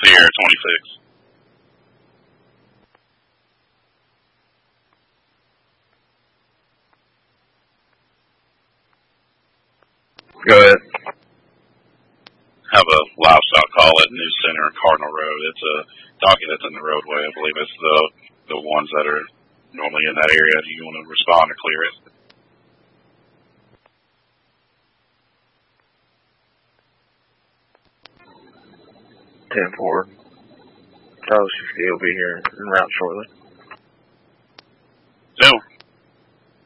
Sierra 26. Go ahead. Have a livestock call at News Center Cardinal Road. It's a donkey that's in the roadway. I believe it's the ones that are normally in that area. Do you want to respond or clear it? 10-4. Charles 60 will be here en route shortly.